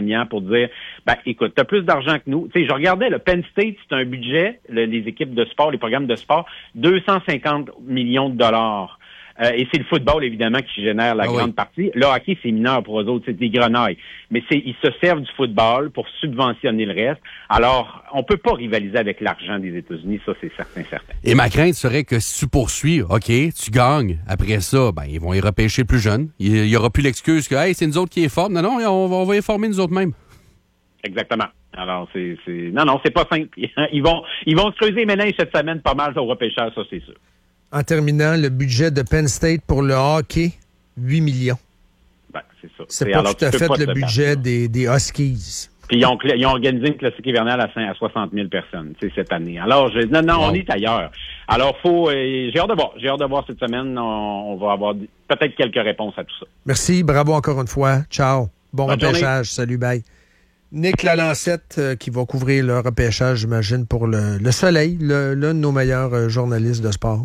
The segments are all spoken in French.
gagnant pour dire, écoute, t'as plus d'argent que nous. Tu sais, je regardais, le Penn State, c'est un budget, les équipes de sport, les programmes de sport, 250 millions de dollars. Et c'est le football, évidemment, qui génère la grande partie. Le hockey, c'est mineur pour eux autres, c'est des grenailles. Mais ils se servent du football pour subventionner le reste. Alors, on peut pas rivaliser avec l'argent des États-Unis, ça, c'est certain. Et ma crainte serait que si tu poursuis, OK, tu gagnes. Après ça, ils vont y repêcher plus jeunes. Il y aura plus l'excuse que, hey, c'est nous autres qui est fort. Non, on va y former nous autres mêmes. Exactement. Alors, non, c'est pas simple. Ils vont se creuser les méninges cette semaine pas mal au repêchage, ça, c'est sûr. En terminant, le budget de Penn State pour le hockey, 8 millions. C'est ça. C'est pas tout à fait le budget des Huskies. Puis ils ont organisé une classique hivernale à 60 000 personnes cette année. Alors, on est ailleurs. Alors, j'ai hâte de voir. J'ai hâte de voir cette semaine. On va avoir peut-être quelques réponses à tout ça. Merci. Bravo encore une fois. Ciao. Bon Bonne repêchage. journée. Salut, bye. Nick Lalancette qui va couvrir le repêchage, j'imagine, pour le Soleil, l'un de nos meilleurs journalistes de sport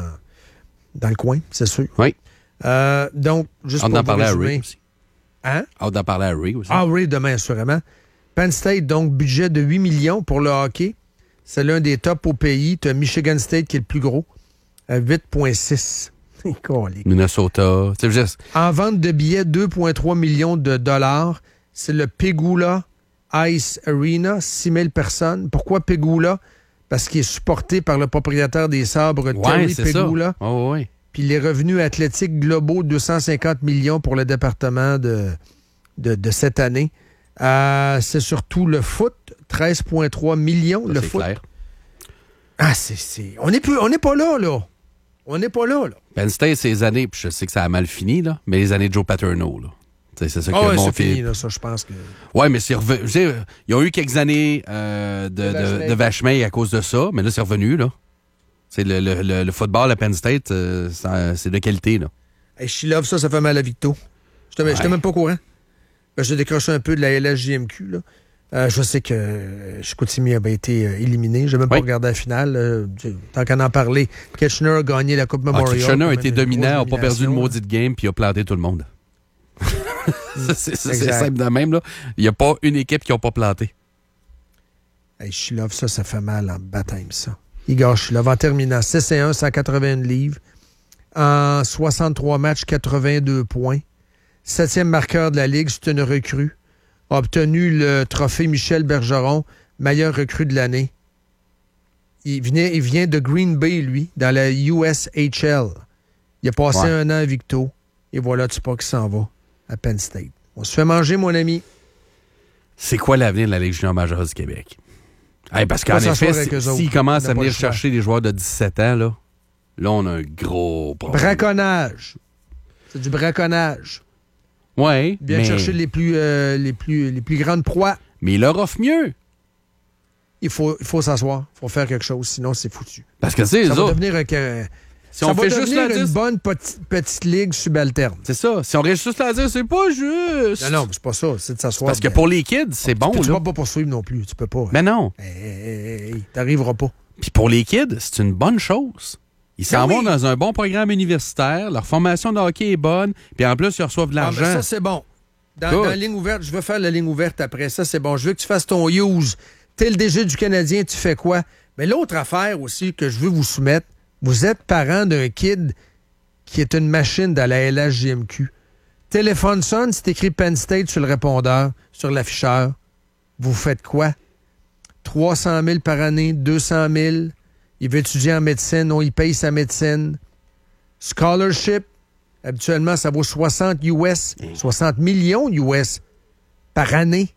dans le coin, c'est sûr. Oui. Donc, juste pour vous résumer. Aussi. Hein? Hâte d'en parler à Ray aussi. Ah, Ray, demain, assurément. Penn State, donc, budget de 8 millions pour le hockey. C'est l'un des tops au pays. Tu as Michigan State qui est le plus gros, à 8,6. Minnesota. En vente de billets, 2,3 millions de dollars. C'est le Pegula Ice Arena, 6 000 personnes. Pourquoi Pegula? Parce qu'il est supporté par le propriétaire des sabres, Terry Pegula. Oh, oui. Puis les revenus athlétiques globaux, 250 millions pour le département de cette année. C'est surtout le foot, 13,3 millions. Ça, le c'est foot. Clair. Ah, on n'est pas là. On n'est pas là. Penn State, ces années, puis je sais que ça a mal fini, là, mais les années de Joe Paterno, là. C'est ça c'est fini, là, ça, je pense que... Oui, mais c'est revenu. Ils ont eu quelques années de vache-maille à cause de ça, mais là, c'est revenu, là. C'est le football à Penn State, c'est de qualité, là. Hey, she love ça fait mal à Victo. Je n'étais même pas au courant. J'ai décroché un peu de la LHJMQ, là. Je sais que Chicoutimi avait été éliminé. Je n'ai même pas regardé la finale. Tant qu'à en parler, Kitchener a gagné la Coupe Memorial. Kitchener a été dominant, n'a pas perdu une maudite game, puis a planté tout le monde. c'est simple de même, là. Il n'y a pas une équipe qui n'a pas planté. Hey, Shilov, ça fait mal en baptême, ça. Igor Shilov, en terminant, 6-1, 181 livres. En 63 matchs, 82 points. 7e marqueur de la Ligue, c'est une recrue. A obtenu le trophée Michel Bergeron, meilleur recrue de l'année. Il vient de Green Bay, lui, dans la USHL. Il a passé un an à Victo. Et voilà, tu sais pas qu'il s'en va à Penn State. On se fait manger, mon ami. C'est quoi l'avenir de la Ligue junior majeure du Québec? Hey, parce qu'en effet, s'ils commencent à venir chercher des joueurs de 17 ans, là, on a un gros problème. Braconnage. C'est du braconnage. Oui, bien chercher les plus grandes proies. Mais il leur offre mieux. Il faut s'asseoir. Il faut faire quelque chose, sinon c'est foutu. Parce que c'est ça va devenir une bonne petite ligue subalterne. C'est ça. Si on reste juste à dire, c'est pas juste. Non, c'est pas ça. C'est de s'asseoir. Parce que pour les kids, c'est bon. Tu peux pas poursuivre non plus. Tu peux pas. Mais non. T'arriveras pas. Puis pour les kids, c'est une bonne chose. Ils s'en vont dans un bon programme universitaire. Leur formation de hockey est bonne. Puis en plus, ils reçoivent de l'argent. Ça, c'est bon. Dans la ligne ouverte, je veux faire la ligne ouverte après. Ça, c'est bon. Je veux que tu fasses ton use. T'es le DG du Canadien, tu fais quoi? Mais l'autre affaire aussi que je veux vous soumettre, vous êtes parent d'un kid qui est une machine dans la LHJMQ. Téléphone sonne, c'est écrit Penn State sur le répondeur, sur l'afficheur. Vous faites quoi? 300 000 par année, 200 000. Il veut étudier en médecine, il paye sa médecine. Scholarship, habituellement, ça vaut 60 millions US par année.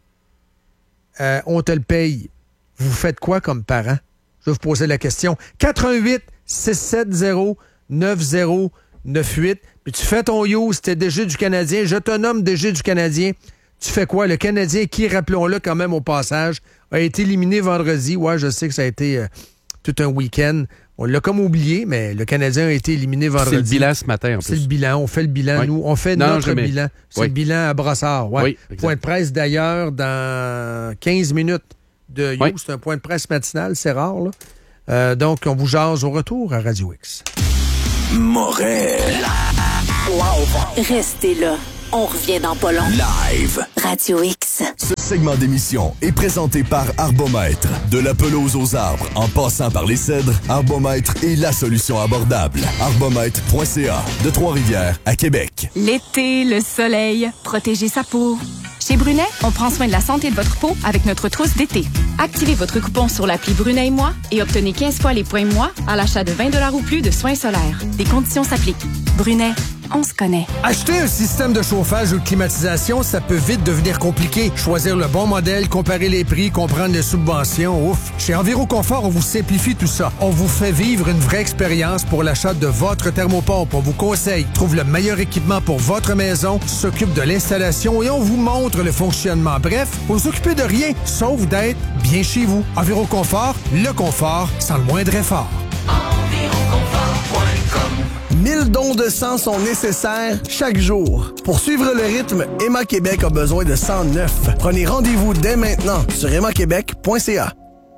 On te le paye. Vous faites quoi comme parent? Je vais vous poser la question. 88-670-9098. Puis tu fais ton use, t'es DG du Canadien. Je te nomme DG du Canadien. Tu fais quoi? Le Canadien qui, rappelons-le quand même au passage, a été éliminé vendredi. Ouais, je sais que ça a été tout un week-end. On l'a comme oublié, mais le Canadien a été éliminé vendredi. C'est le bilan ce matin, en plus. C'est le bilan. On fait le bilan, nous. On fait notre bilan. C'est le bilan à Brossard. Ouais. Oui, point de presse, d'ailleurs, dans 15 minutes de You. C'est un point de presse matinal. C'est rare, là. Donc, on vous jase au retour à Radio X. Morel. Restez là. On revient dans pas long. Live. Radio X. segment d'émission est présenté par Arbomètre. De la pelouse aux arbres, en passant par les cèdres, Arbomètre est la solution abordable. Arbomètre.ca, de Trois-Rivières à Québec. L'été, le soleil, protéger sa peau. Chez Brunet, on prend soin de la santé de votre peau avec notre trousse d'été. Activez votre coupon sur l'appli Brunet et moi et obtenez 15 fois les points moi à l'achat de 20 $ ou plus de soins solaires. Des conditions s'appliquent. Brunet, on se connaît. Acheter un système de chauffage ou de climatisation, ça peut vite devenir compliqué. Choisir le bon modèle, comparer les prix, comprendre les subventions, ouf. Chez Enviroconfort, on vous simplifie tout ça. On vous fait vivre une vraie expérience pour l'achat de votre thermopompe. On vous conseille, trouve le meilleur équipement pour votre maison, s'occupe de l'installation et on vous montre le fonctionnement. Bref, vous vous occupez de rien, sauf d'être bien chez vous. Enviroconfort, le confort sans le moindre effort. Enviroconfort.com 1000 dons de sang sont nécessaires chaque jour. Pour suivre le rythme, Emma Québec a besoin de sang neuf. Prenez rendez-vous dès maintenant sur emmaquebec.ca.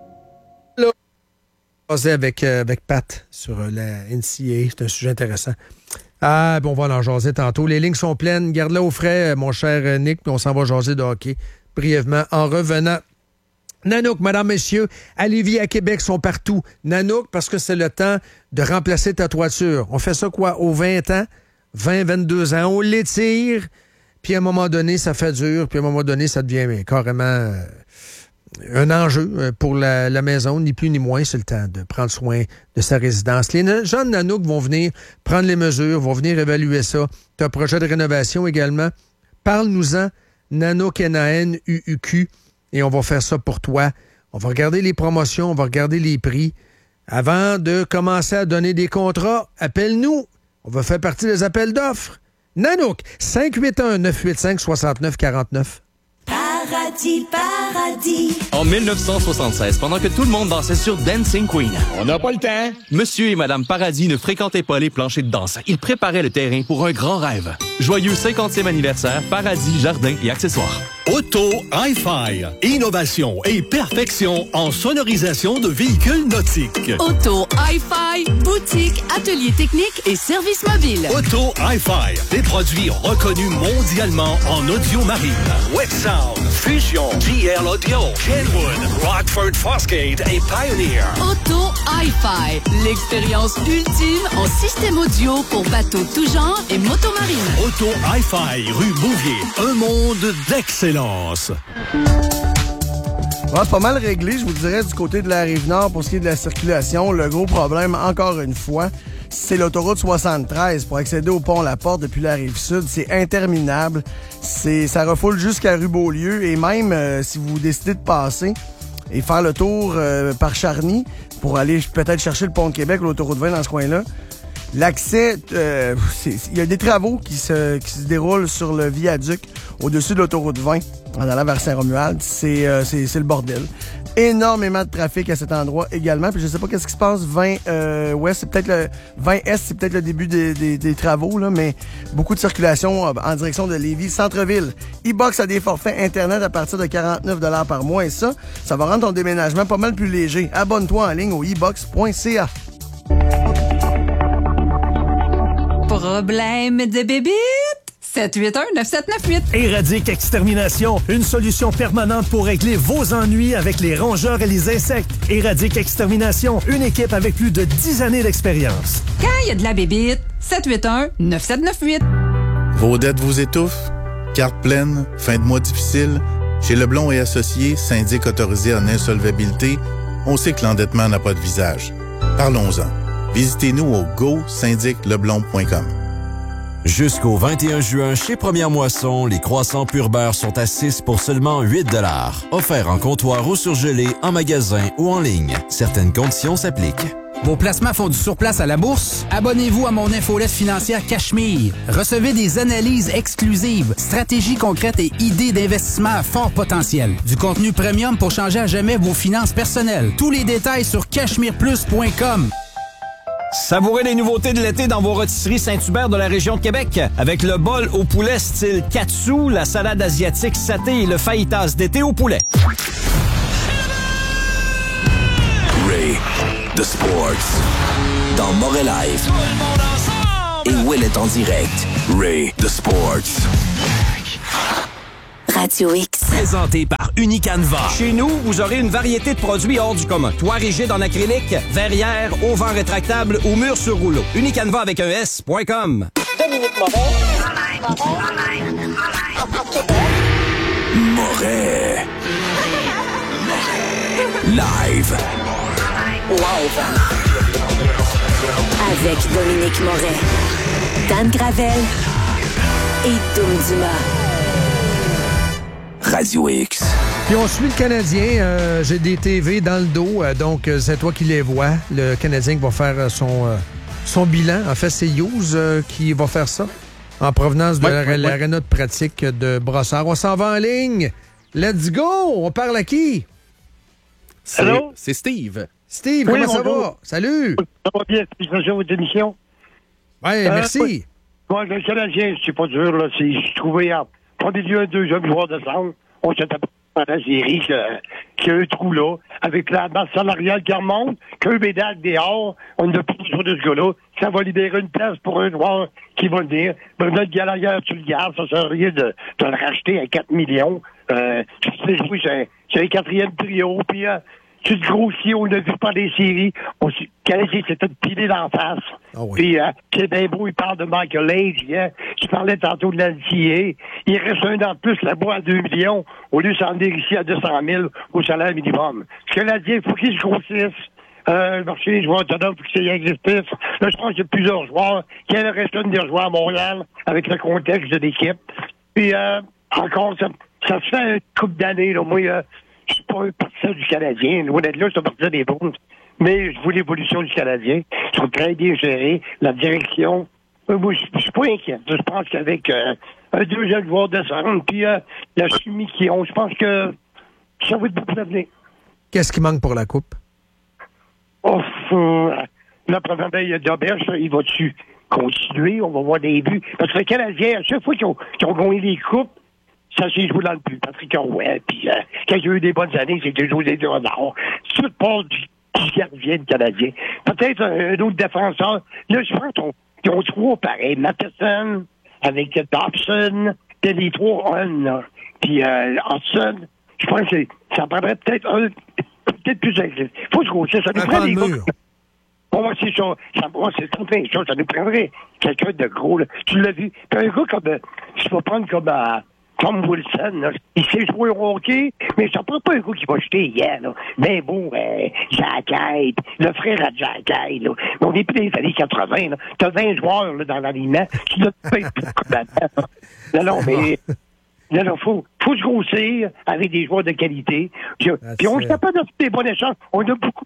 Avec Pat sur la NCA, c'est un sujet intéressant. Ah, bon, on va en jaser tantôt. Les lignes sont pleines. Garde-la au frais, mon cher Nick, puis on s'en va jaser de hockey brièvement en revenant. Nanook, madame, messieurs, à Lévis, à Québec, sont partout. Nanook, parce que c'est le temps de remplacer ta toiture. On fait ça, quoi, aux 20 ans? 20, 22 ans. On l'étire, puis à un moment donné, ça fait dur, puis à un moment donné, ça devient carrément un enjeu pour la maison, ni plus ni moins. C'est le temps de prendre soin de sa résidence. Les gens de Nanook vont venir prendre les mesures, vont venir évaluer ça. Tu as un projet de rénovation également. Parle-nous-en, Nanook, N-A-N-U-U-Q, et on va faire ça pour toi. On va regarder les promotions, on va regarder les prix. Avant de commencer à donner des contrats, appelle-nous. On va faire partie des appels d'offres. Nanook, 581-985-6949. Paradis, paradis. En 1976, pendant que tout le monde dansait sur Dancing Queen, on n'a pas le temps. Monsieur et Madame Paradis ne fréquentaient pas les planchers de danse. Ils préparaient le terrain pour un grand rêve. Joyeux 50e anniversaire, Paradis, jardins et accessoires. Auto Hi-Fi. Innovation et perfection en sonorisation de véhicules nautiques. Auto Hi-Fi. Boutique, atelier technique et service mobile. Auto Hi-Fi. Des produits reconnus mondialement en audio marine. Wet Sound, Fusion, JL Audio, Kenwood, Rockford Fosgate et Pioneer. Auto Hi-Fi. L'expérience ultime en système audio pour bateaux tout genre et motomarine. Auto Hi-Fi, rue Bouvier. Un monde d'excellence. Ouais, pas mal réglé, je vous dirais, du côté de la Rive-Nord pour ce qui est de la circulation. Le gros problème, encore une fois, c'est l'autoroute 73 pour accéder au pont La Porte depuis la Rive-Sud. C'est interminable. Ça refoule jusqu'à rue Beaulieu et même si vous décidez de passer et faire le tour par Charny pour aller peut-être chercher le pont de Québec ou l'autoroute 20 dans ce coin-là, l'accès, il y a des travaux qui se déroulent sur le viaduc au-dessus de l'autoroute 20 en allant vers Saint-Romuald. C'est le bordel. Énormément de trafic à cet endroit également. Puis je sais pas qu'est-ce qui se passe. 20 ouest, c'est peut-être le 20 est, c'est peut-être le début des travaux, là, mais beaucoup de circulation en direction de Lévis, centre-ville. E-Box a des forfaits Internet à partir de 49 $ par mois et ça va rendre ton déménagement pas mal plus léger. Abonne-toi en ligne au ebox.ca. Problème de bébite? 781-9798. Éradique Extermination, une solution permanente pour régler vos ennuis avec les rongeurs et les insectes. Éradique Extermination, une équipe avec plus de 10 années d'expérience. Quand il y a de la bébite, 781-9798. Vos dettes vous étouffent? Carte pleine? Fin de mois difficile? Chez Leblond et Associés, syndic autorisé en insolvabilité, on sait que l'endettement n'a pas de visage. Parlons-en. Visitez-nous au go-syndicleblond.com. Jusqu'au 21 juin, chez Première Moisson, les croissants pur beurre sont à 6 pour seulement 8 $. Offerts en comptoir ou surgelé, en magasin ou en ligne. Certaines conditions s'appliquent. Vos placements font du surplace à la bourse? Abonnez-vous à mon infolette financière Cachemire. Recevez des analyses exclusives, stratégies concrètes et idées d'investissement à fort potentiel. Du contenu premium pour changer à jamais vos finances personnelles. Tous les détails sur cachemireplus.com. Savourez les nouveautés de l'été dans vos rôtisseries Saint-Hubert de la région de Québec. Avec le bol au poulet style katsu, la salade asiatique saté et le fajitas d'été au poulet. Ray, The Sports, dans Moret Live. Et Will est en direct. Ray, The Sports. Radio X. Présenté par Unicanva. Chez nous, vous aurez une variété de produits hors du commun. Toit rigide en acrylique, verrière, auvent rétractable ou mur sur rouleau. Unicanva avec un S.com. Dominique Moret. Live. Avec Dominique Moret, Dan Gravel et Dom Dumas. Radio X. Puis on suit le Canadien. J'ai des TV dans le dos, donc c'est toi qui les vois. Le Canadien qui va faire son bilan. En fait, c'est Hughes qui va faire ça en provenance de l'aréna de pratique de Brossard. On s'en va en ligne. Let's go! On parle à qui? Allô? C'est Steve. Steve, comment ça va? Salut! Ça va bien, félicitations à votre émission. Oui, merci. Moi, le Canadien, c'est pas dur, là. Je trouvais, en premier lieu, un deuxième joueur de centre. On s'est tapé dans la série qui a un trou là, avec la masse salariale qui remonte, qu'un médaille dehors, on n'a plus besoin de ce gars-là. Ça va libérer une place pour un joueur qui va venir. Notre Gallagher, tu le gardes, ça sert à rien de le racheter à 4 millions. C'est un quatrième trio, puis tu te grossis, on l'a vu par les séries. Canadien s'était pilé d'en face. Oh oui. Puis, c'est bien beau, il parle de Michael Age. Hein? Tu parlais tantôt de l'NCA. Il reste un an de plus là-bas à 2 millions, au lieu de s'en venir ici à 200 000 au salaire minimum. Le Canadien, il faut qu'il se grossisse. Le marché des joueurs autonomes, il faut qu'il existe. Là, je pense qu'il y a plusieurs joueurs. Qui allaient rester des joueurs à Montréal avec le contexte de l'équipe. Puis, encore, ça se fait une couple d'années. Là. Moi, je suis pas un partisan du Canadien. Loin d'être là, je suis un partisan des Blues. Mais je vois l'évolution du Canadien. Ils sont très bien gérés. La direction, moi, je suis pas inquiet. Je pense qu'avec un deuxième joueur de centre, puis la chimie qu'ils ont, je pense que ça va être beaucoup d'avenir. Qu'est-ce qui manque pour la Coupe? La première veille d'Auberge, il va-tu continuer? On va voir des buts. Parce que les Canadiens, à chaque fois qu'ils ont gagné les coupes, ça s'est joué dans le but. Patrick Roy, puis quand il y a eu des bonnes années, c'était José Durenard. Tout part du gardien Canadien. Peut-être un autre défenseur. Là, je pense qu'ils ont trois pareils. Matheson, avec Dobson, puis les trois là. Puis Hudson, je pense que ça prendrait peut-être plus agressif. Faut se grossir. Ça nous prend des gars. Moi, c'est ça. C'est plein de choses. Ça nous prendrait quelqu'un de gros. Là. Tu l'as vu. Puis un gars comme... je vais prendre comme... Tom Wilson, là, il sait jouer au hockey, mais ça prend pas un gars qui va jeter hier, là. Ben bon, Jack Hyde, le frère à Jack Hyde, là. On est plus dans les années 80, là. T'as 20 joueurs, là, dans l'alignement. Tu dois pas être plus comme non, mais... Non, faut se grossir avec des joueurs de qualité. Puis on est capable de faire des bons échanges. On a beaucoup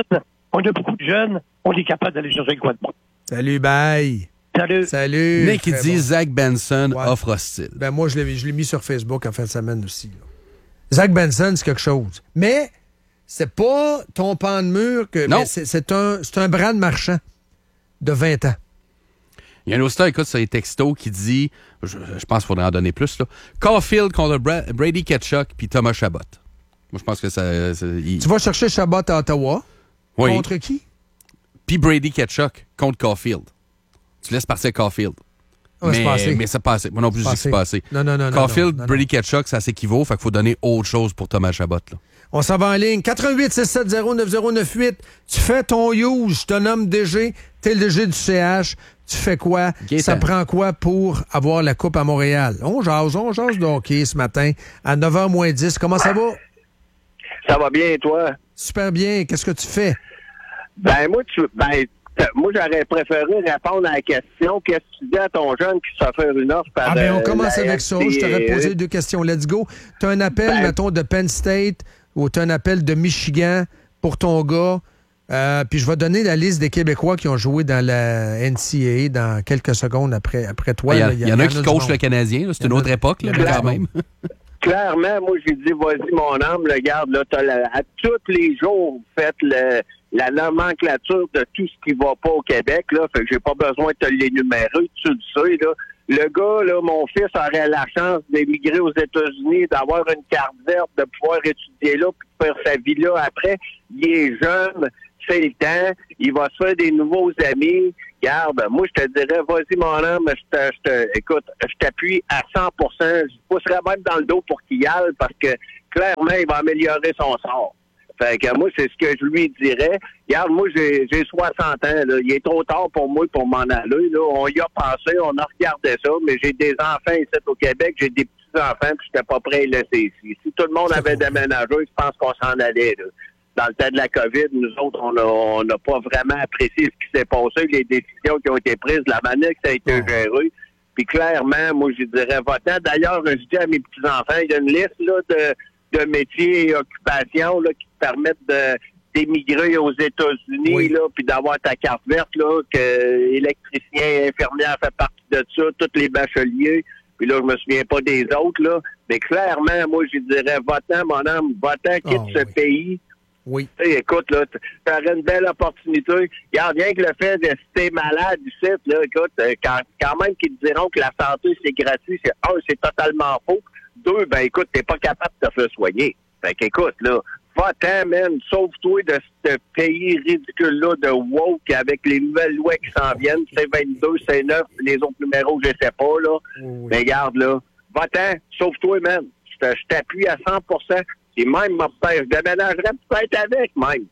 de jeunes. On est capable d'aller chercher quoi de bon. Salut, bye. Salut. Nick, il dit Zach Benson offre hostile. Ben moi, je l'ai mis sur Facebook en fin de semaine aussi. Là. Zach Benson, c'est quelque chose. Mais c'est pas ton pan de mur. Non. C'est un Brad Marchand de 20 ans. Il y a un auditeur, écoute, sur les textos qui dit, je pense qu'il faudrait en donner plus, là, Caulfield contre Brady Tkachuk puis Thomas Chabot. Moi, je pense que ça... Tu vas chercher Chabot à Ottawa. Oui. Contre qui? Puis Brady Tkachuk contre Caulfield. Tu laisses partir Caulfield. Mais c'est pas assez. Moi non plus, je dis que c'est pas assez. Non. Caulfield, Brady Tkachuk, ça s'équivaut. Fait qu'il faut donner autre chose pour Thomas Chabot. Là. On s'en va en ligne. 88-670-9098. Tu fais ton use. Je te nomme DG. T'es le DG du CH. Tu fais quoi? Ça prend quoi pour avoir la Coupe à Montréal? On jase de hockey ce matin à 9h moins 10. Comment ça va? Ça va bien, toi? Super bien. Qu'est-ce que tu fais? Moi, j'aurais préféré répondre à la question. Qu'est-ce que tu dis à ton jeune qui se fait une offre par on commence avec ça. Je t'aurais posé 2 questions. Let's go. Tu as un appel, mettons, de Penn State ou tu as un appel de Michigan pour ton gars. Puis je vais donner la liste des Québécois qui ont joué dans la NCAA dans quelques secondes après toi. Il y en a qui coachent le Canadien. C'est une autre époque, là, mais quand même. Clairement, moi, j'ai dit, vas-y, mon âme, regarde, là, à tous les jours, vous faites la nomenclature de tout ce qui va pas au Québec, là, fait que j'ai pas besoin de te l'énumérer, tu le sais, là. Le gars, là, mon fils aurait la chance d'émigrer aux États-Unis, d'avoir une carte verte, de pouvoir étudier là, puis de faire sa vie là après. Il est jeune, c'est le temps, il va se faire des nouveaux amis. Garde, moi, je te dirais, vas-y, mon homme, écoute, je t'appuie à 100%. Je pousserais même dans le dos pour qu'il y aille parce que, clairement, il va améliorer son sort. Fait que moi, c'est ce que je lui dirais. Regarde, moi, j'ai 60 ans, là. Il est trop tard pour moi pour m'en aller, là. On y a pensé, on a regardé ça, mais j'ai des enfants ici au Québec, j'ai des petits-enfants, puis j'étais pas prêt à les laisser ici. Si tout le monde avait déménagé, je pense qu'on s'en allait, là. Dans le temps de la COVID, nous autres, on n'a pas vraiment apprécié ce qui s'est passé, les décisions qui ont été prises, la manière que ça a été géré. Puis clairement, moi, je dirais votant. D'ailleurs, je dis à mes petits-enfants, il y a une liste là, de métiers et occupations là, qui te permettent d'émigrer aux États-Unis, là, puis d'avoir ta carte verte, là, que électricien, infirmière fait partie de ça, tous les bacheliers. Puis là, je me souviens pas des autres, là. Mais clairement, moi, je dirais votant, mon homme, votant, quitte ce pays. Oui. T'sais, écoute, là, tu aurais une belle opportunité. Regarde, bien que le fait de si t'es malade ici, là, écoute, quand même qu'ils te diront que la santé, c'est gratuit, c'est totalement faux. 2, ben écoute, t'es pas capable de te faire soigner. Fait qu'écoute, là, va-t'en, man, sauve-toi de ce pays ridicule-là de woke avec les nouvelles lois qui s'en viennent. C'est 22, c'est 9, les autres numéros, je sais pas, là. Oui. Mais regarde, là, va-t'en, sauve-toi, man. Je t'appuie à 100%. Et même, je déménagerais peut-être avec,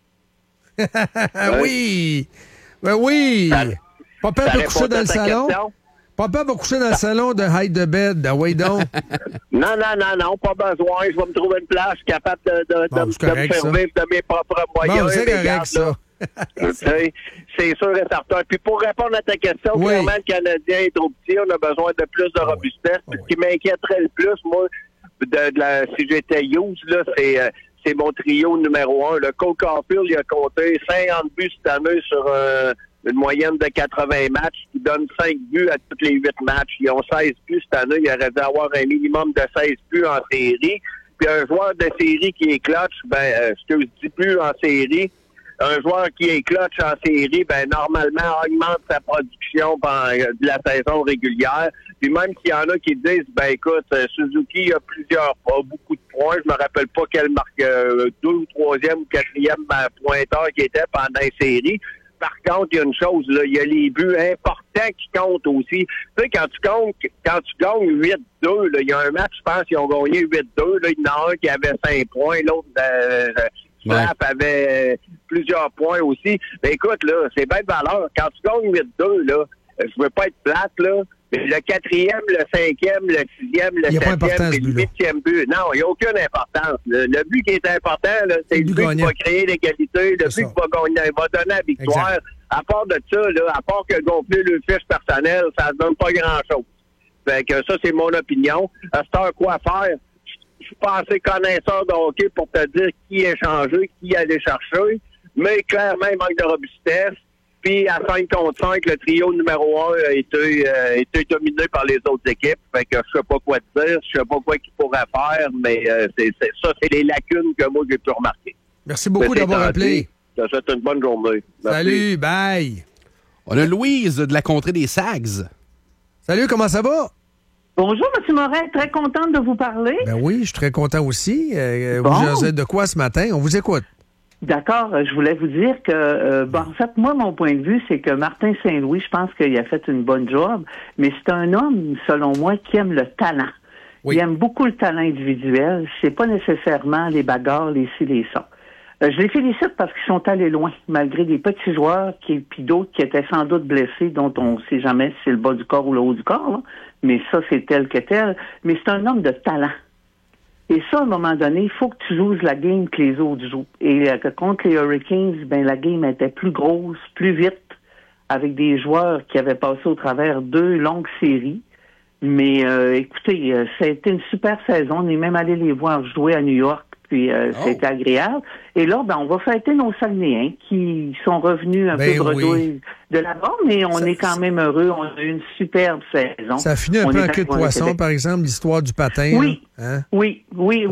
même. Oui! Ben oui! Papa va coucher dans le salon? Papa va coucher dans le salon de hide the bed, oui donc. Non, pas besoin. Je vais me trouver une place capable de me servir de mes propres moyens. Bon, c'est correct, ça. C'est sûr et certain. Puis pour répondre à ta question, clairement, le Canadien est trop petit. On a besoin de plus de robustesse. Puis ce qui m'inquiéterait le plus, moi, si j'étais Hughes, là, c'est mon trio numéro 1. Le Cole Caulfield, il a compté 50 buts cette année sur une moyenne de 80 matchs. Il donne 5 buts à tous les 8 matchs. Ils ont 16 buts cette année. Il aurait dû avoir un minimum de 16 buts en série. Puis un joueur de série qui est clutch, 10 buts en série. Un joueur qui est clutch en série, normalement, augmente sa production pendant de la saison régulière. Puis même s'il y en a qui disent, écoute, Suzuki a beaucoup de points. Je me rappelle pas quel marque, 2 ou 3e ou 4e pointeur qui était pendant les séries. Par contre, il y a une chose, là, il y a les buts importants qui comptent aussi. Tu sais, quand tu gagnes 8-2, là, il y a un match, je pense, ils ont gagné 8-2. Là, il y en a un qui avait 5 points, l'autre Slap avait plusieurs points aussi. Écoute, là, c'est bien de valeur. Quand tu gagnes 8-2, là, je veux pas être plate, là, mais le 4e, le 5e, le 6e, le 7e et le 8e but. Non, il n'y a aucune importance. Le but qui est important, là, c'est le but qui va créer l'égalité, le but qui va gagner, va donner la victoire. Exact. À part de ça, là, à part que gonfler le fiche personnel, ça ne donne pas grand-chose. Fait que ça, c'est mon opinion. À cette heure, quoi faire? Je suis pas assez connaisseur de hockey pour te dire qui est changé, qui aller chercher, mais clairement, il manque de robustesse. Puis à 5 contre 5, le trio numéro 1 a été dominé par les autres équipes. Fait que je sais pas quoi te dire, je sais pas quoi qu'il pourrait faire, mais c'est les lacunes que moi j'ai pu remarquer. Merci beaucoup d'avoir appelé. Je te souhaite une bonne journée. Merci. Salut, bye. On a Louise de la contrée des Sags. Salut, comment ça va? Bonjour, M. Morin. Très contente de vous parler. Ben oui, je suis très content aussi. Vous êtes de quoi ce matin? On vous écoute. D'accord. Je voulais vous dire que, en fait, moi, mon point de vue, c'est que Martin Saint-Louis, je pense qu'il a fait une bonne job, mais c'est un homme, selon moi, qui aime le talent. Oui. Il aime beaucoup le talent individuel. C'est pas nécessairement les bagarres, les ci, les ça. Je les félicite parce qu'ils sont allés loin, malgré des petits joueurs puis d'autres qui étaient sans doute blessés, dont on ne sait jamais si c'est le bas du corps ou le haut du corps, là. Mais ça, c'est tel que tel. Mais c'est un homme de talent. Et ça, à un moment donné, il faut que tu joues la game que les autres jouent. Et contre les Hurricanes, la game était plus grosse, plus vite, avec des joueurs qui avaient passé au travers 2 longues séries. Mais écoutez, ça a été une super saison. On est même allé les voir jouer à New York. Puis c'était agréable. Et là, on va fêter nos Saguenayens qui sont revenus un peu bredouilles de là-bas, mais on est quand même heureux. On a eu une superbe saison. Ça a fini un peu en queue de poisson, par exemple, l'histoire du patin. Oui, hein? oui,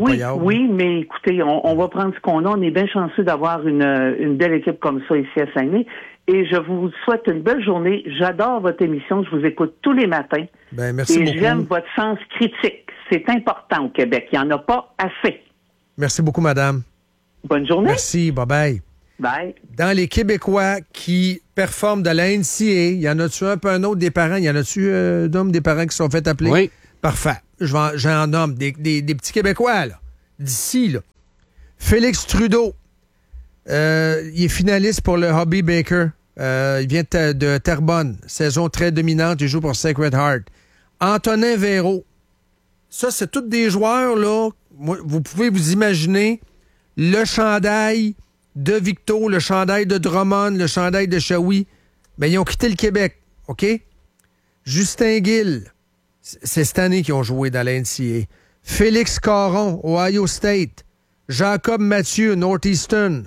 mais écoutez, on va prendre ce qu'on a. On est bien chanceux d'avoir une belle équipe comme ça ici à Saguenay. Et je vous souhaite une belle journée. J'adore votre émission. Je vous écoute tous les matins. Merci beaucoup. Et j'aime votre sens critique. C'est important au Québec. Il n'y en a pas assez. Merci beaucoup, madame. Bonne journée. Merci. Bye-bye. Bye. Dans les Québécois qui performent dans la NCAA, y en a-tu un peu un autre des parents? Y en a-tu des parents qui se sont fait appeler? Oui. Parfait. J'en nomme des petits Québécois, là. D'ici, là. Félix Trudeau. Il est finaliste pour le Hobby Baker. Il vient de Terrebonne. Saison très dominante. Il joue pour Sacred Heart. Antonin Véro. Ça, c'est tous des joueurs, là. Vous pouvez vous imaginer le chandail de Victo, le chandail de Drummond, le chandail de Shawi. Ben, ils ont quitté le Québec. OK? Justin Gill. C'est cette année qu'ils ont joué dans la NCAA. Félix Caron, Ohio State. Jacob Mathieu, Northeastern.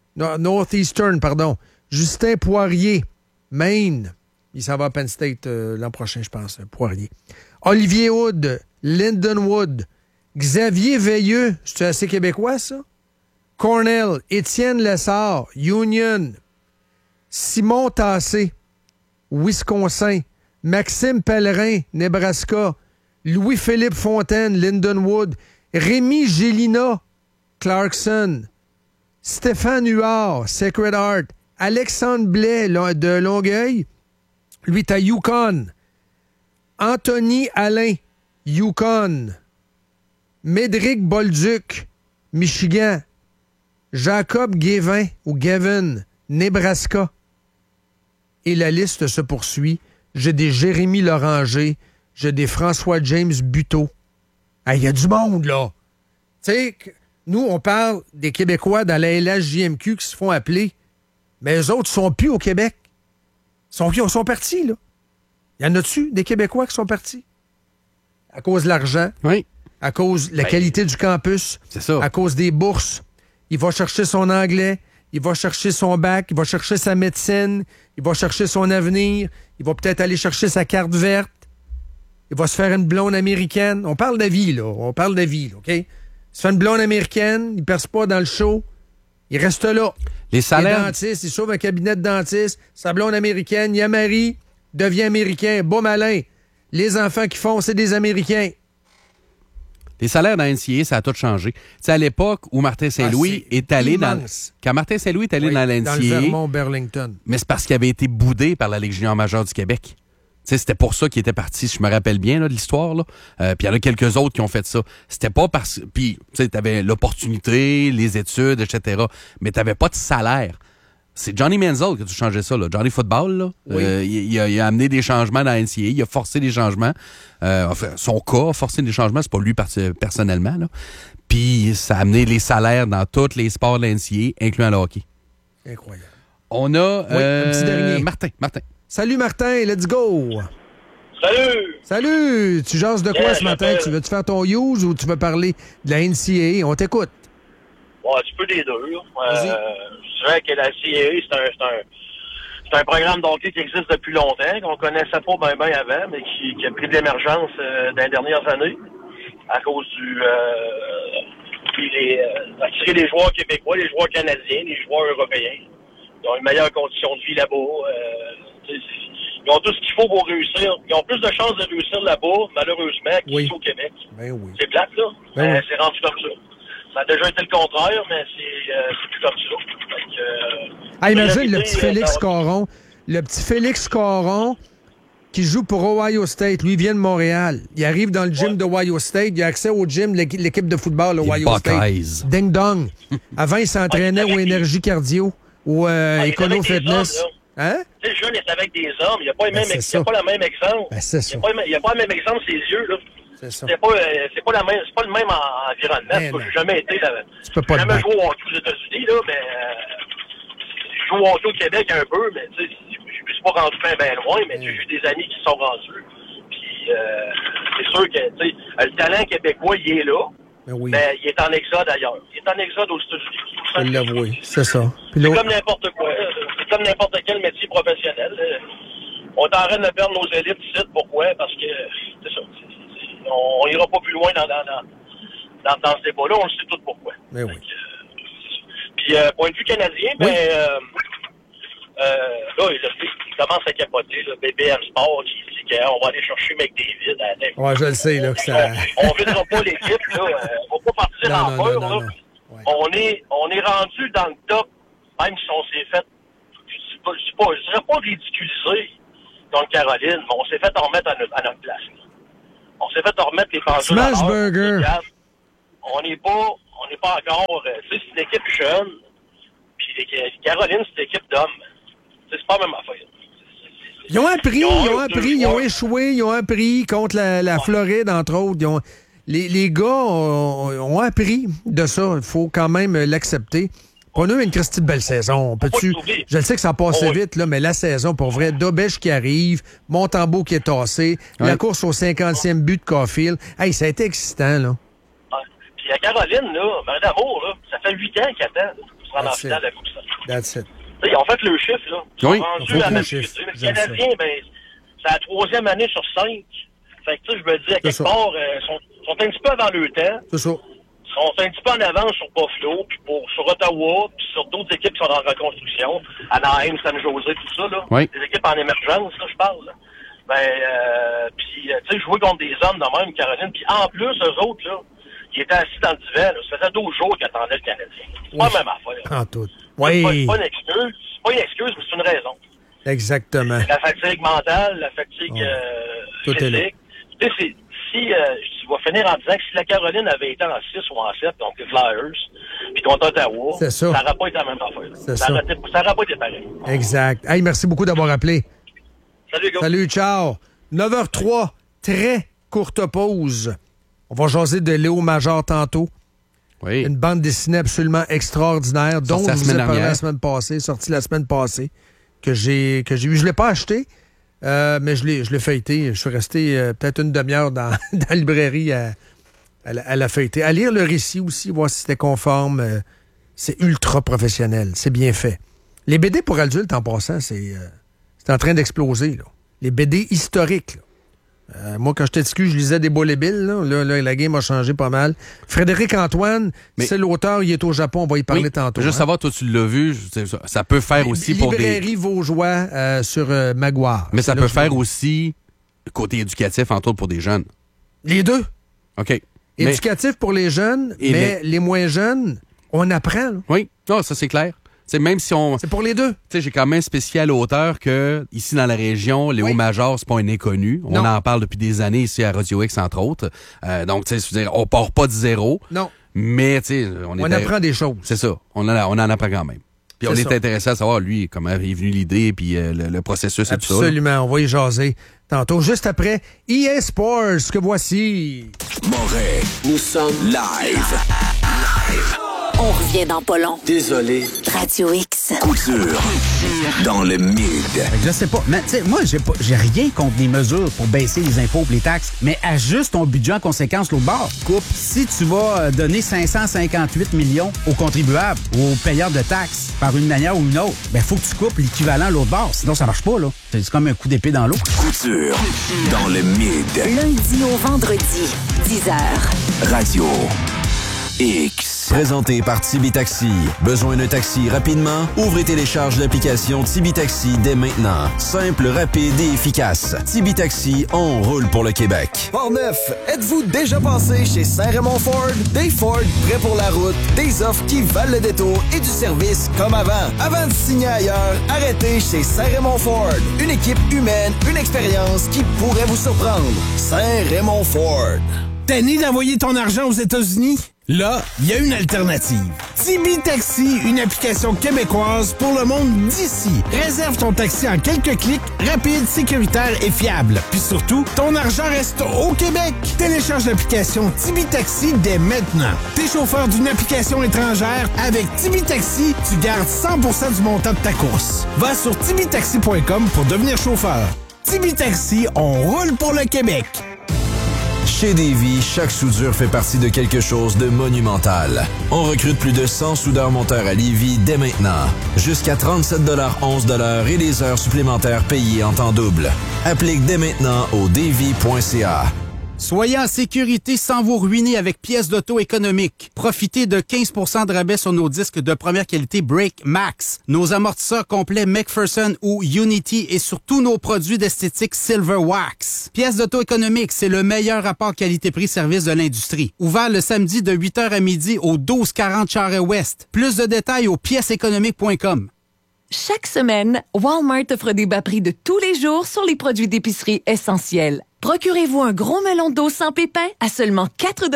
Justin Poirier, Maine. Il s'en va à Penn State l'an prochain, je pense, Poirier. Olivier Hood, Lindenwood. Xavier Veilleux, c'est assez québécois, ça? Cornell, Étienne Lessard, Union. Simon Tassé, Wisconsin. Maxime Pellerin, Nebraska. Louis-Philippe Fontaine, Lindenwood. Rémi Gélina, Clarkson. Stéphane Huard, Sacred Heart. Alexandre Blais de Longueuil, lui, t'as Yukon. Anthony Alain, Yukon. Médric Bolduc, Michigan. Jacob Guévin ou Gavin, Nebraska. Et la liste se poursuit. J'ai des Jérémy Loranger, j'ai des François James Buteau. Il y a du monde, là. Tu sais, nous, on parle des Québécois dans la LHJMQ qui se font appeler, mais eux autres sont plus au Québec. Ils sont partis, là. Y en a-tu des Québécois qui sont partis? À cause de l'argent. Oui. À cause de la qualité du campus. C'est ça. À cause des bourses. Il va chercher son anglais. Il va chercher son bac. Il va chercher sa médecine. Il va chercher son avenir. Il va peut-être aller chercher sa carte verte. Il va se faire une blonde américaine. On parle de vie, là. OK? Il se fait une blonde américaine. Il perce pas dans le show. Il reste là. Les salaires. Il est dentiste. Il sauve un cabinet de dentiste. Sa blonde américaine. Il y a Marie. Devient américain. Beau malin. Les enfants qui font, c'est des Américains. Les salaires dans la NCAA, ça a tout changé. Tu sais, à l'époque où Martin Saint-Louis est allé immense. Quand Martin Saint-Louis est allé dans la NCAA... Dans le Vermont-Burlington. Mais c'est parce qu'il avait été boudé par la Ligue junior majeure du Québec. Tu sais, c'était pour ça qu'il était parti, si je me rappelle bien là, de l'histoire. Là. Puis il y en a quelques autres qui ont fait ça. C'était pas parce... Puis, tu sais, t'avais l'opportunité, les études, etc. Mais t'avais pas de salaire. C'est Johnny Manziel qui a tout changé ça, là. Johnny Football, là. Oui. Il a amené des changements dans la NCAA. Il a forcé des changements. Enfin, son cas a forcé des changements. C'est pas lui personnellement, là. Puis ça a amené les salaires dans tous les sports de la NCAA, incluant le hockey. Incroyable. On a... un petit dernier. Martin. Salut, Martin. Let's go. Salut. Tu jases de quoi ce matin? Tu veux-tu faire ton use ou tu veux parler de la NCAA? On t'écoute. Un petit peu des deux. Je dirais que la CAA, c'est un programme d'hockey qui existe depuis longtemps, qu'on connaissait pas bien avant, mais qui a pris de l'émergence dans les dernières années à cause attirer les joueurs québécois, les joueurs canadiens, les joueurs européens. Ils ont une meilleure condition de vie là-bas. Ils ont tout ce qu'il faut pour réussir. Ils ont plus de chances de réussir là-bas, malheureusement, qu'ici au Québec. Ben oui. C'est plate, là. Ben oui. C'est rendu comme ça. Ça a déjà été le contraire, mais c'est plus comme ça. Imagine le petit Félix Caron. Le petit Félix Caron qui joue pour Ohio State. Lui, il vient de Montréal. Il arrive dans le gym de Ohio State. Il a accès au gym de l'équipe de football Ohio State. Ding dong. Avant, il s'entraînait au Énergie Cardio ou Econo Fitness. Hein? Tu sais, le jeune est avec des hommes. Il n'y a pas le même exemple. C'est ça. Il n'y a pas le même exemple, ses yeux, là. C'est pas le même environnement. J'ai jamais été là. J'ai jamais joué au hockey aux États-Unis, là, mais je joue au hockey au Québec un peu, mais tu sais, je suis pas rendu bien loin, mais j'ai eu des amis qui sont rendus. Puis c'est sûr que tu sais, le talent québécois, il est là. Mais il est en exode ailleurs. Il est en exode aux États-Unis. Il faut l'avouer, c'est ça. C'est comme n'importe quoi. C'est comme n'importe quel métier professionnel. On est en train de perdre nos élites ici. Pourquoi? Parce que c'est ça. On ira pas plus loin dans ce débat-là. On le sait tout pourquoi. Mais oui. Puis, point de vue canadien, là, il commence à capoter. Là, BBM Sport qui dit qu'on va aller chercher McDavid. Ouais, je le sais. Là, que ça... On ne videra pas l'équipe. Là. On va pas partir en peur. On est rendu dans le top même si on s'est fait, je dirais pas ridiculiser contre Caroline, mais on s'est fait en remettre à notre place. Là. On s'est fait en remettre les pendules à l'heure. Smashburger! On n'est pas encore... c'est une équipe jeune, puis Caroline, c'est une équipe d'hommes. C'est pas la même affaire. Ils ont échoué, ils ont appris contre la Floride, entre autres. Les gars ont appris de ça. Il faut quand même l'accepter. On a eu une Christie de belle saison. Je le sais que ça passait vite, là, mais la saison, pour vrai, Dobèche qui arrive, Montembeault qui est tassé, la course au 50e but de Caulfield. Hey, ça a été excitant, là. Puis la Caroline, là, Marie d'Amour, là, ça fait 8 ans qu'elle attend pour se rendre en finale de la Coupe Stanley. That's it. Ils ont fait le chiffre, là. Ils sont rendus à la chiffre. Le Canadien, c'est la 3e année sur 5. Fait que, tu sais, je me dis, à quelque part, sont un petit peu avant le temps. C'est ça. Ils sont un petit peu en avance sur Buffalo, puis sur Ottawa, puis sur d'autres équipes qui sont en reconstruction. Anaheim, San Jose, tout ça, là. Oui. Des équipes en émergence, là, je parle, là. Puis, tu sais, jouer contre des hommes de même, Caroline. Puis, en plus, eux autres, là, ils étaient assis dans le divan, là. Ça faisait 12 jours qu'ils attendaient le Canadien. C'est pas la même affaire. En tout. Oui. C'est pas une excuse. C'est pas une excuse, mais c'est une raison. Exactement. La fatigue mentale, la fatigue physique. Tu sais, je vais finir en disant que si la Caroline avait été en 6 ou en 7, donc les Flyers, puis contre Ottawa, ça n'aurait pas été la même affaire. Ça n'aurait pas été pareil. Exact. Hey, merci beaucoup d'avoir appelé. Salut, gars. Salut, ciao. 9h03, très courte pause. On va jaser de Léo Major tantôt. Oui. Une bande dessinée absolument extraordinaire, dont je vous ai parlé la semaine passée, sortie la semaine passée, que j'ai vu. Je ne l'ai pas acheté, mais je l'ai feuilleté. Je suis resté peut-être une demi-heure dans la librairie à la feuilleter. À lire le récit aussi, voir si c'était conforme. C'est ultra professionnel. C'est bien fait. Les BD pour adultes, en passant, c'est en train d'exploser. Là. Les BD historiques. Là. Moi, quand j'étais petit, je lisais des Bullet Bill. Là, la game a changé pas mal. Frédéric Antoine, c'est l'auteur, il est au Japon, on va y parler tantôt. Juste savoir, toi, tu l'as vu, ça peut faire aussi pour des... Librairie Vaugeois sur Maguire. Mais ça peut faire aussi côté éducatif, entre autres, pour des jeunes. Les deux. OK. Éducatif pour les jeunes, mais les moins jeunes, on apprend. Là. Oui, non, ça c'est clair. T'sais, même si on... C'est pour les deux. J'ai quand même spécifié à l'auteur que, ici dans la région, Léo Major, c'est pas un inconnu. On en parle depuis des années ici à Radio X, entre autres. Donc, tu sais, on part pas de zéro. Non. Mais, tu sais, on apprend des choses. C'est ça. On en apprend quand même. Puis on est intéressé à savoir, lui, comment est venue l'idée, puis le processus et tout ça. Absolument. On va y jaser tantôt. Juste après, EA Sports, que voici. Moret, nous sommes live. On revient dans pas long. Désolé. Radio X. Couture. Dans le mid. Je sais pas. Mais tu sais, moi, j'ai rien contre les mesures pour baisser les impôts et les taxes, mais ajuste ton budget en conséquence l'autre bord. Coupe. Si tu vas donner 558 millions aux contribuables ou aux payeurs de taxes par une manière ou une autre, ben faut que tu coupes l'équivalent l'autre bord. Sinon, ça marche pas, là. C'est comme un coup d'épée dans l'eau. Couture. Dans le mid. Lundi au vendredi, 10h. Radio X. Présenté par Tibi Taxi. Besoin d'un taxi rapidement? Ouvrez et télécharge l'application Tibi Taxi dès maintenant. Simple, rapide et efficace. Tibi Taxi, on roule pour le Québec. Port-Neuf, êtes-vous déjà passé chez Saint-Raymond Ford? Des Ford prêts pour la route, des offres qui valent le détour et du service comme avant. Avant de signer ailleurs, arrêtez chez Saint-Raymond Ford. Une équipe humaine, une expérience qui pourrait vous surprendre. Saint-Raymond Ford. Tanné d'envoyer ton argent aux États-Unis? Là, il y a une alternative. Tibi Taxi, une application québécoise pour le monde d'ici. Réserve ton taxi en quelques clics, rapide, sécuritaire et fiable. Puis surtout, ton argent reste au Québec. Télécharge l'application Tibi Taxi dès maintenant. T'es chauffeur d'une application étrangère? Avec Tibi Taxi, tu gardes 100% du montant de ta course. Va sur tibitaxi.com pour devenir chauffeur. Tibi Taxi, on roule pour le Québec. Chez Davy, chaque soudure fait partie de quelque chose de monumental. On recrute plus de 100 soudeurs-monteurs à Lévis dès maintenant. Jusqu'à 37,11 $ et des heures supplémentaires payées en temps double. Applique dès maintenant au davy.ca. Soyez en sécurité sans vous ruiner avec pièces d'auto économiques. Profitez de 15 % de rabais sur nos disques de première qualité Brake Max, nos amortisseurs complets McPherson ou Unity et sur tous nos produits d'esthétique Silver Wax. Pièces d'auto économiques, c'est le meilleur rapport qualité-prix-service de l'industrie. Ouvert le samedi de 8h à midi au 1240 Charest-Ouest. Plus de détails au pièceséconomique.com. Chaque semaine, Walmart offre des bas prix de tous les jours sur les produits d'épicerie essentiels. Procurez-vous un gros melon d'eau sans pépins à seulement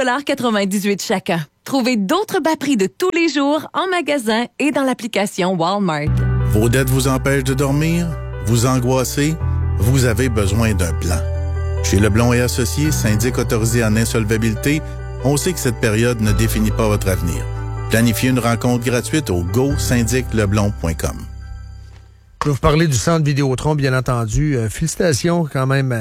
4,98 chacun. Trouvez d'autres bas prix de tous les jours en magasin et dans l'application Walmart. Vos dettes vous empêchent de dormir? Vous angoissez? Vous avez besoin d'un plan. Chez Leblond et Associés, syndic autorisé en insolvabilité, on sait que cette période ne définit pas votre avenir. Planifiez une rencontre gratuite au gosyndicleblond.com. Je vais vous parler du Centre Vidéotron, bien entendu. Félicitations quand même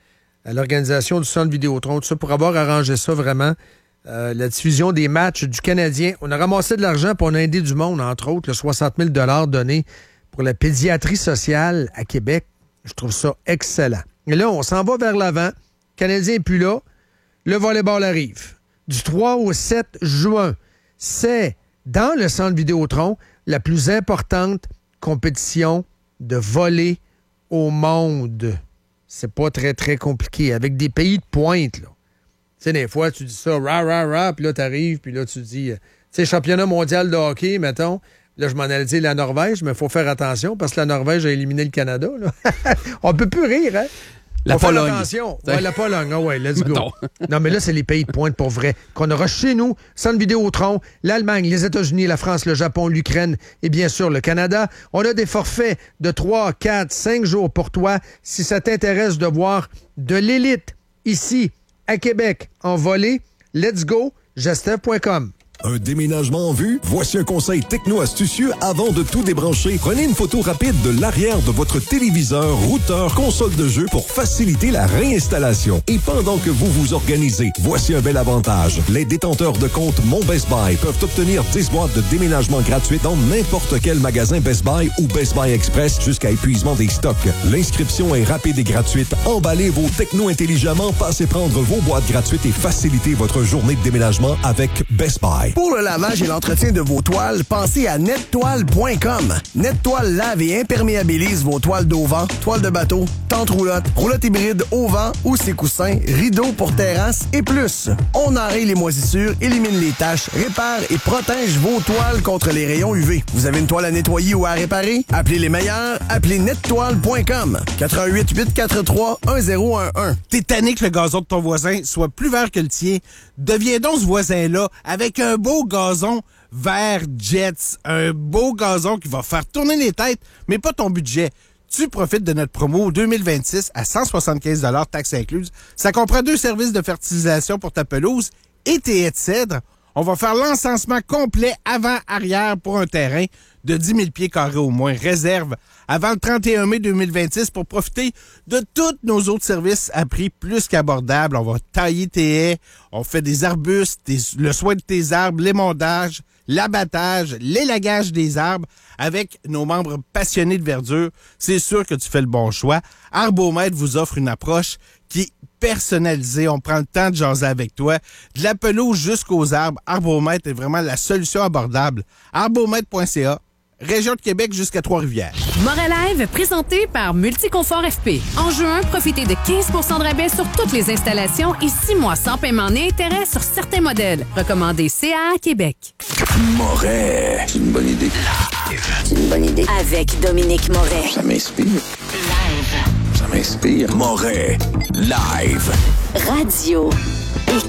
à l'organisation du Centre Vidéotron, tout ça, pour avoir arrangé ça vraiment. La diffusion des matchs du Canadien. On a ramassé de l'argent pour on a aidé du monde, entre autres, le 60 000 $ donnés pour la pédiatrie sociale à Québec. Je trouve ça excellent. Et là, on s'en va vers l'avant. Le Canadien n'est plus là. Le volleyball arrive. Du 3 au 7 juin, c'est dans le Centre Vidéotron la plus importante compétition de volley au monde. C'est pas très, très compliqué. Avec des pays de pointe, là. Tu sais, des fois, tu dis ça, puis là, t'arrives, puis là, tu dis, tu sais, championnat mondial de hockey, mettons. Là, je m'en allais dire la Norvège, mais il faut faire attention parce que la Norvège a éliminé le Canada, là. On peut plus rire, hein? La Pologne. Attention. Ouais, la Pologne. Ah ouais, let's go. Non, mais là, c'est les pays de pointe pour vrai. Qu'on aura chez nous, Centre Vidéotron, l'Allemagne, les États-Unis, la France, le Japon, l'Ukraine et bien sûr le Canada. On a des forfaits de 3, 4, 5 jours pour toi. Si ça t'intéresse de voir de l'élite ici, à Québec, en volley, let's go, gestev.com. Un déménagement en vue? Voici un conseil techno-astucieux avant de tout débrancher. Prenez une photo rapide de l'arrière de votre téléviseur, routeur, console de jeu pour faciliter la réinstallation. Et pendant que vous vous organisez, voici un bel avantage. Les détenteurs de compte Mon Best Buy peuvent obtenir 10 boîtes de déménagement gratuites dans n'importe quel magasin Best Buy ou Best Buy Express jusqu'à épuisement des stocks. L'inscription est rapide et gratuite. Emballez vos technos intelligemment, passez prendre vos boîtes gratuites et facilitez votre journée de déménagement avec Best Buy. Pour le lavage et l'entretien de vos toiles, pensez à nettoile.com. NetToile lave et imperméabilise vos toiles d'auvent, toiles de bateau, tentes roulottes, roulottes hybrides au vent ou ses coussins, rideaux pour terrasse et plus. On enraye les moisissures, élimine les taches, répare et protège vos toiles contre les rayons UV. Vous avez une toile à nettoyer ou à réparer? Appelez les meilleurs, appelez nettoile.com. 88 843 1011. T'es tanné que le gazon de ton voisin soit plus vert que le tien? Deviens donc ce voisin-là avec un beau gazon vert Jets. Un beau gazon qui va faire tourner les têtes, mais pas ton budget. Tu profites de notre promo 2026 à 175 $ taxes incluses. Ça comprend 2 services de fertilisation pour ta pelouse et tes haies de cèdre. On va faire l'encensement complet avant-arrière pour un terrain de 10 000 pieds carrés au moins. Réserve avant le 31 mai 2026 pour profiter de tous nos autres services à prix plus qu'abordable. On va tailler tes haies, on fait des arbustes, le soin de tes arbres, l'émondage, l'abattage, l'élagage des arbres avec nos membres passionnés de verdure. C'est sûr que tu fais le bon choix. Arbomètre vous offre une approche qui est personnalisée. On prend le temps de jaser avec toi. De la pelouse jusqu'aux arbres, Arbomètre est vraiment la solution abordable. Arbomètre.ca, région de Québec jusqu'à Trois-Rivières. Moralive, présenté par Multiconfort FP. En juin, profitez de 15 % de rabais sur toutes les installations et 6 mois sans paiement ni intérêt sur certains modèles. Recommandé CA Québec. Moret. C'est une bonne idée. C'est une bonne idée. Avec Dominique Moret. Ça m'inspire. Live. Ça m'inspire. Moret. Live. Radio.